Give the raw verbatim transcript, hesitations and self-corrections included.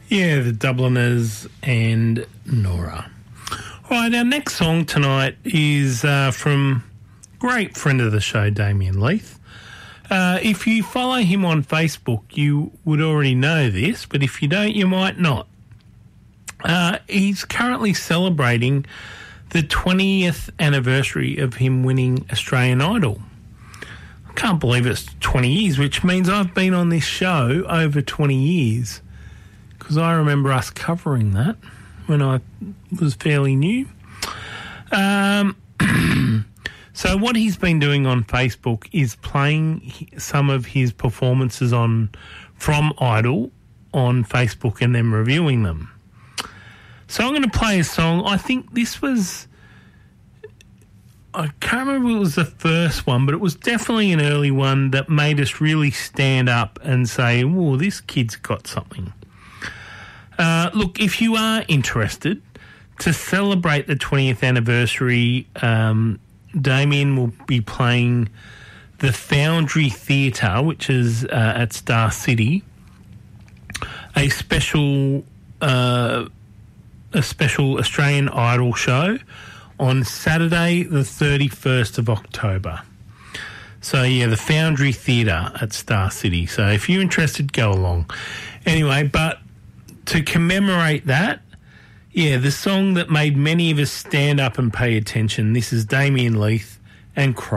Yeah, the Dubliners and Nora. All right, our next song tonight is uh, from great friend of the show, Damien Leith. Uh, if you follow him on Facebook, you would already know this, but if you don't, you might not. Uh, he's currently celebrating the twentieth anniversary of him winning Australian Idol. I can't believe it's twenty years, which means I've been on this show over twenty years, because I remember us covering that when I was fairly new. Um, so what he's been doing on Facebook is playing some of his performances on from Idol on Facebook and then reviewing them. So I'm going to play a song. I think this was, I can't remember if it was the first one, but it was definitely an early one that made us really stand up and say, "Whoa, this kid's got something." Uh, look, if you are interested, to celebrate the twentieth anniversary, um, Damien will be playing the Foundry Theatre, which is uh, at Star City, a special uh, a special Australian Idol show on Saturday the thirty-first of October. So, yeah, the Foundry Theatre at Star City. So if you're interested, go along. Anyway, but to commemorate that, yeah, the song that made many of us stand up and pay attention, this is Damien Leith and Cry.